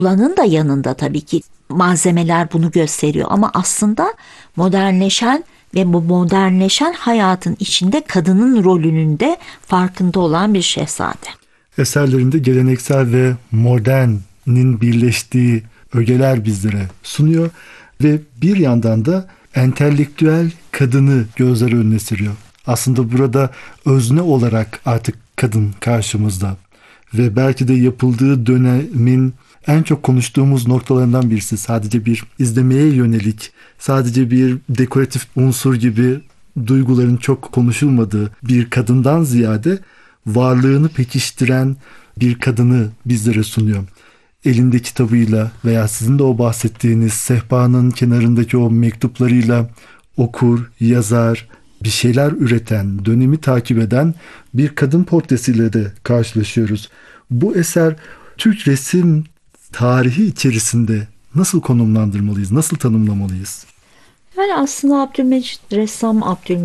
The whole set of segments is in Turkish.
Kullanın da yanında tabii ki malzemeler bunu gösteriyor ama aslında modernleşen ve bu modernleşen hayatın içinde kadının rolünün de farkında olan bir şehzade. Eserlerinde geleneksel ve modernin birleştiği ögeler bizlere sunuyor ve bir yandan da entelektüel kadını gözler önüne seriyor. Aslında burada özne olarak artık kadın karşımızda ve belki de yapıldığı dönemin en çok konuştuğumuz noktalarından birisi. Sadece bir izlemeye yönelik, sadece bir dekoratif unsur gibi duyguların çok konuşulmadığı bir kadından ziyade varlığını pekiştiren bir kadını bizlere sunuyor. Elinde kitabıyla veya sizin de o bahsettiğiniz sehpanın kenarındaki o mektuplarıyla okur, yazar, bir şeyler üreten, dönemi takip eden bir kadın portresiyle de karşılaşıyoruz. Bu eser Türk resim tarihi içerisinde nasıl konumlandırmalıyız, nasıl tanımlamalıyız? Yani aslında ressam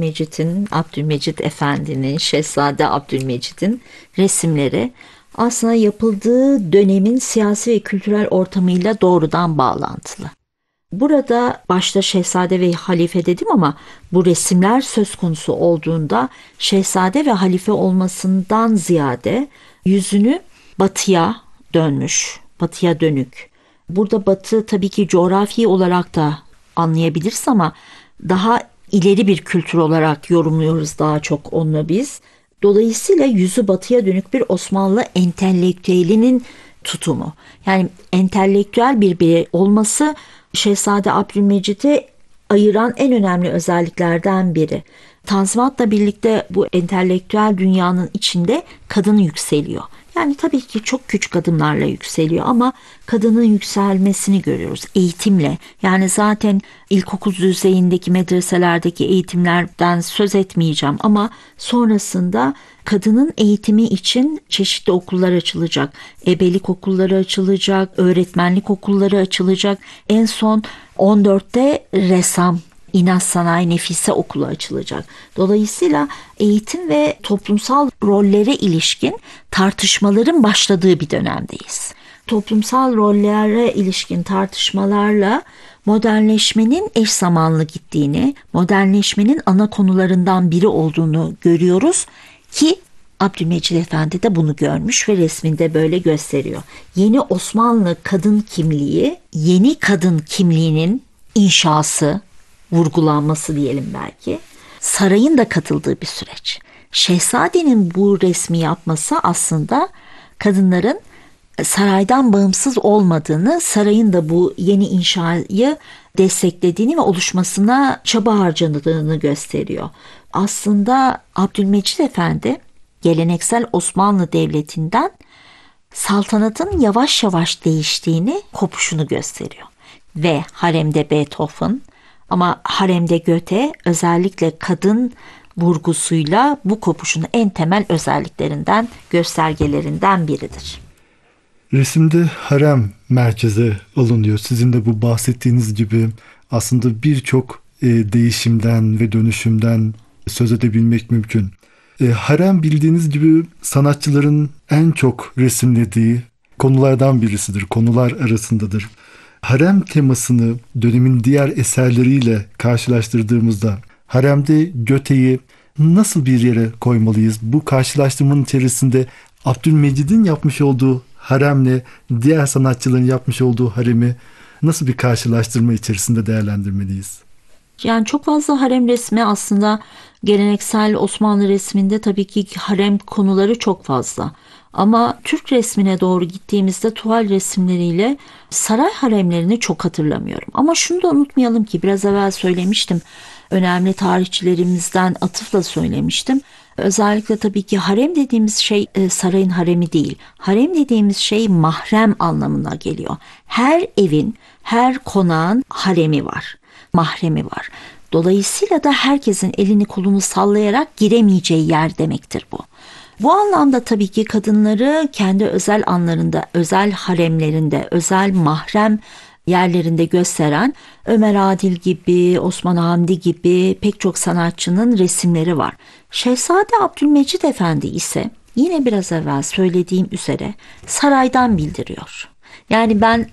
Abdülmecit Efendi'nin, Şehzade Abdülmecit'in resimleri aslında yapıldığı dönemin siyasi ve kültürel ortamıyla doğrudan bağlantılı. Burada başta şehzade ve halife dedim ama bu resimler söz konusu olduğunda şehzade ve halife olmasından ziyade yüzünü batıya dönmüş, batıya dönük. Burada batı tabii ki coğrafi olarak da anlayabiliriz ama daha ileri bir kültür olarak yorumluyoruz daha çok onu biz. Dolayısıyla yüzü batıya dönük bir Osmanlı entelektüelinin tutumu. Yani entelektüel bir birey olması Şehzade Abdülmecit'i ayıran en önemli özelliklerden biri. Tanzimat'la birlikte bu entelektüel dünyanın içinde kadın yükseliyor. Yani tabii ki çok küçük adımlarla yükseliyor ama kadının yükselmesini görüyoruz eğitimle. Yani zaten ilkokul düzeyindeki medreselerdeki eğitimlerden söz etmeyeceğim ama sonrasında kadının eğitimi için çeşitli okullar açılacak. Ebelik okulları açılacak, öğretmenlik okulları açılacak. En son 14'te ressam İnaz Sanayi Nefise Okulu açılacak. Dolayısıyla eğitim ve toplumsal rollere ilişkin tartışmaların başladığı bir dönemdeyiz. Toplumsal rollere ilişkin tartışmalarla modernleşmenin eş zamanlı gittiğini, modernleşmenin ana konularından biri olduğunu görüyoruz ki Abdülmecit Efendi de bunu görmüş ve resminde böyle gösteriyor. Yeni Osmanlı kadın kimliği, yeni kadın kimliğinin inşası, vurgulanması diyelim belki. Sarayın da katıldığı bir süreç. Şehzadenin bu resmi yapması aslında kadınların saraydan bağımsız olmadığını, sarayın da bu yeni inşayı desteklediğini ve oluşmasına çaba harcadığını gösteriyor. Aslında Abdülmecit Efendi geleneksel Osmanlı Devleti'nden saltanatın yavaş yavaş değiştiğini, kopuşunu gösteriyor. Ve haremde Beethoven ama haremde Goethe özellikle kadın vurgusuyla bu kopuşun en temel özelliklerinden, göstergelerinden biridir. Resimde harem merkeze alınıyor. Sizin de bu bahsettiğiniz gibi aslında birçok değişimden ve dönüşümden söz edebilmek mümkün. Harem bildiğiniz gibi sanatçıların en çok resimlediği konulardan birisidir, konular arasındadır. Harem temasını dönemin diğer eserleriyle karşılaştırdığımızda haremde Goethe'yi nasıl bir yere koymalıyız? Bu karşılaştırmanın içerisinde Abdülmecid'in yapmış olduğu haremle diğer sanatçıların yapmış olduğu haremi nasıl bir karşılaştırma içerisinde değerlendirmeliyiz? Yani çok fazla harem resmi aslında geleneksel Osmanlı resminde tabii ki harem konuları çok fazla. Ama Türk resmine doğru gittiğimizde tuval resimleriyle saray haremlerini çok hatırlamıyorum. Ama şunu da unutmayalım ki biraz evvel söylemiştim. Önemli tarihçilerimizden atıfla söylemiştim. Özellikle tabii ki harem dediğimiz şey sarayın haremi değil. Harem dediğimiz şey mahrem anlamına geliyor. Her evin, her konağın haremi var, mahremi var. Dolayısıyla da herkesin elini kolunu sallayarak giremeyeceği yer demektir bu. Bu anlamda tabii ki kadınları kendi özel anlarında, özel haremlerinde, özel mahrem yerlerinde gösteren Ömer Adil gibi, Osman Hamdi gibi pek çok sanatçının resimleri var. Şehzade Abdülmecit Efendi ise yine biraz evvel söylediğim üzere saraydan bildiriyor. Yani ben